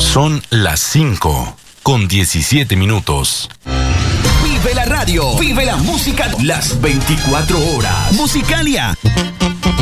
Son las 5:17. Vive la radio, vive la música, las 24 horas. Musicalia.